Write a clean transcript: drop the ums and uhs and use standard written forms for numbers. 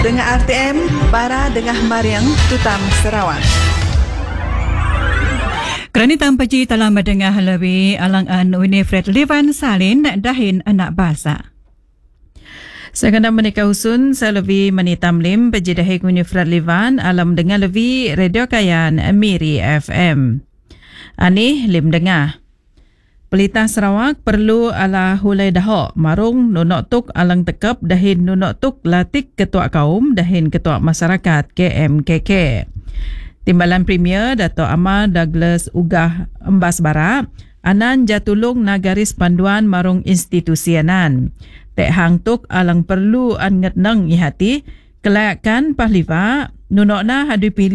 Dengan RTM, Bara Dengah Mariang, Tutam Sarawak. Kerana tanpa cerita dalam mendengar lebih alang-an Winifred Livan Salin dahin anak basa. Saya kena menikah usun, saya lebih menitam lim berjidahi Winifred Livan alam dengar lebih Radio Kayan Miri FM. Ani lim dengar. Pelita Sarawak perlu ala hulai dahok marung nunok tuk alang tekap dahin nunok tuk latik ketua kaum dahin ketua masyarakat KMKK. Timbalan Premier Dato' Amar Douglas Ugah Embas Barak anan jatulung nagaris panduan marung institusi anan. Tek hang tuk alang perlu an ngetnang ihati kelayakan pahliva nunok na hadu pilih